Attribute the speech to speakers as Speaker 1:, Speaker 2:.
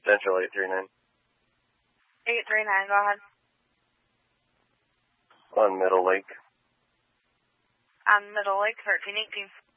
Speaker 1: Central 839.
Speaker 2: 839, go ahead.
Speaker 1: On Middle Lake.
Speaker 2: On Middle Lake, 1318.